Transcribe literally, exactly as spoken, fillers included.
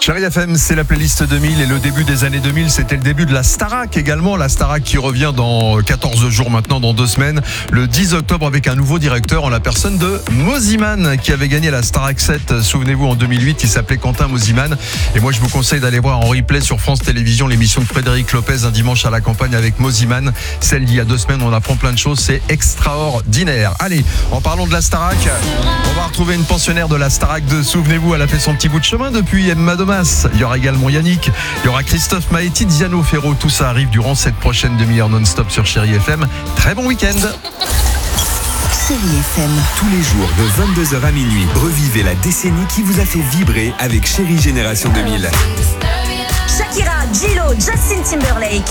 Chérie F M, c'est la playlist deux mille et le début des années deux mille, c'était le début de la Starac également. La Starac qui revient dans quatorze jours maintenant, dans deux semaines, le dix octobre avec un nouveau directeur en la personne de Mosimann qui avait gagné la Starac sept, souvenez-vous, en deux mille huit. Il s'appelait Quentin Mosimann. Et moi, je vous conseille d'aller voir en replay sur France Télévisions l'émission de Frédéric Lopez, un dimanche à la campagne avec Mosimann. Celle d'il y a deux semaines, on apprend plein de choses, c'est extraordinaire. Allez, en parlant de la Starac, on va retrouver une pensionnaire de la Starac deux. Souvenez-vous, elle a fait son petit bout de chemin depuis Emma Domas. Il y aura également Yannick, il y aura Christophe Maëti, Diano Ferro. Tout ça arrive durant cette prochaine demi-heure non-stop sur Chérie F M. Très bon week-end. Chérie F M. Tous les jours de vingt-deux heures à minuit, revivez la décennie qui vous a fait vibrer avec Chérie Génération deux mille. Shakira, J-Lo, Justin Timberlake.